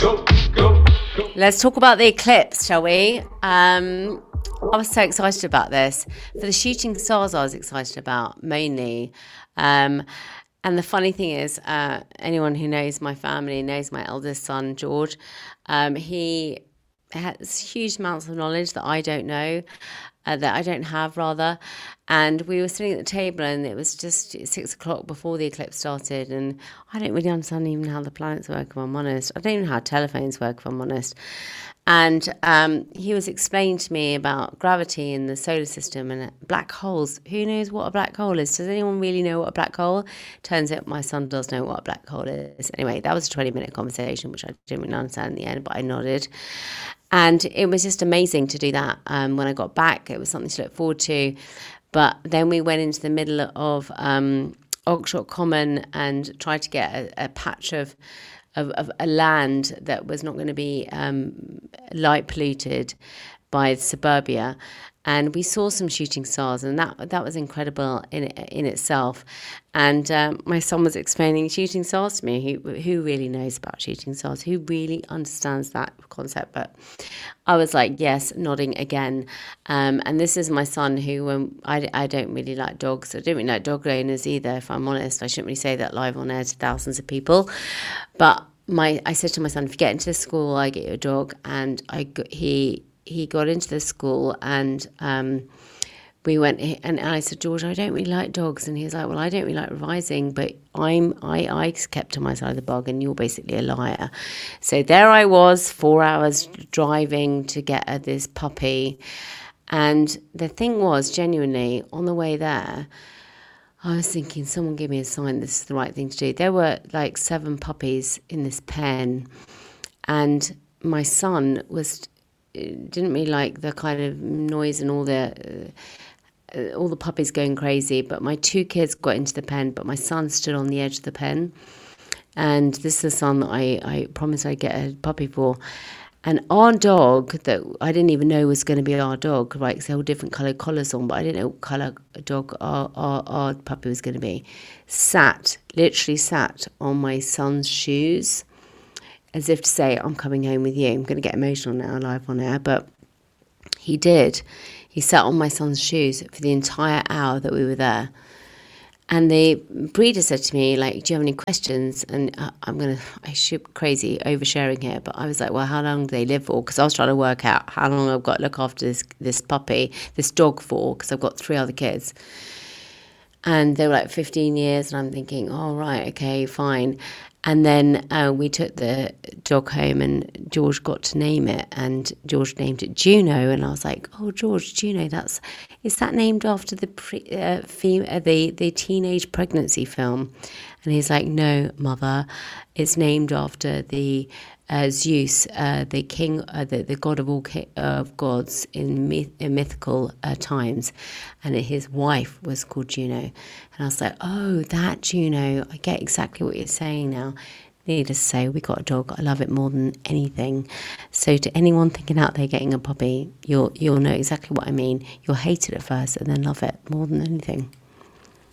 Let's talk about the eclipse, shall we? I was so excited about this. For the shooting stars, I was excited about mainly. And the funny thing is, anyone who knows my family knows my eldest son, George. He has huge amounts of knowledge that I don't know, that I don't have, rather. And we were sitting at the table, and it was just 6 o'clock before the eclipse started. And I don't really understand even how the planets work, if I'm honest. I don't even know how telephones work, if I'm honest. And he was explaining to me about gravity in the solar system and black holes. Who knows what a black hole is? Does anyone really know what a black hole? Turns out my son does know what a black hole is. Anyway, that was a 20-minute conversation, which I didn't really understand in the end, but I nodded. And it was just amazing to do that. When I got back, it was something to look forward to. But then we went into the middle of Oxshott Common and tried to get a patch of a land that was not going to be light polluted by suburbia, and we saw some shooting stars, and that was incredible in itself. And my son was explaining shooting stars to me. Who really knows about shooting stars? Who really understands that concept? But I was like, yes, nodding again. And this is my son who I don't really like dogs. I don't really like dog owners either, if I'm honest. I shouldn't really say that live on air to thousands of people. But I said to my son, if you get into the school, I get you a dog. And he got into the school, and we went, and I said, George, I don't really like dogs. And he was like, well, I don't really like revising, but I kept to my side of the bargain. You're basically a liar. So there I was, 4 hours driving to get this puppy. And the thing was, genuinely, on the way there, I was thinking, someone give me a sign this is the right thing to do. There were like 7 puppies in this pen, and my son didn't really like the kind of noise and all the puppies going crazy. But my 2 kids got into the pen, but my son stood on the edge of the pen. And this is the son that I promised I'd get a puppy for. And our dog, that I didn't even know was going to be our dog, right, because they all different coloured collars on, but I didn't know what colour dog our puppy was going to be, literally sat on my son's shoes, as if to say, I'm coming home with you. I'm going to get emotional now, live on air, but he did. He sat on my son's shoes for the entire hour that we were there. And the breeder said to me, like, do you have any questions? And I should be crazy oversharing here, but I was like, well, how long do they live for? Because I was trying to work out how long I've got to look after this puppy, this dog for, because I've got 3 other kids. And they were like 15 years, and I'm thinking, oh, right, okay, fine. And then we took the dog home, and George got to name it, and George named it Juno. And I was like, oh, George, Juno, is that named after the teenage pregnancy film? And he's like, no, mother, it's named after the Zeus, the king, the god of all gods in mythical times, and his wife was called Juno. And I was like, oh, that Juno, I get exactly what you're saying now. Needless to say, we got a dog. I love it more than anything. So to anyone thinking out there getting a puppy, you'll know exactly what I mean. You'll hate it at first and then love it more than anything.